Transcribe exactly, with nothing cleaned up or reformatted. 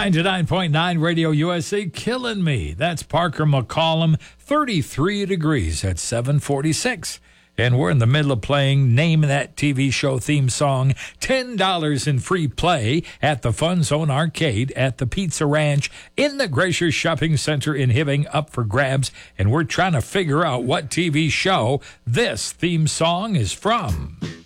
ninety-nine point nine Radio U S A, Killing Me. That's Parker McCollum, thirty-three degrees at seven forty-six. And we're in the middle of playing Name That T V Show theme song. ten dollars in free play at the Fun Zone Arcade at the Pizza Ranch in the Gracious Shopping Center in Hibbing, up for grabs. And we're trying to figure out what T V show this theme song is from.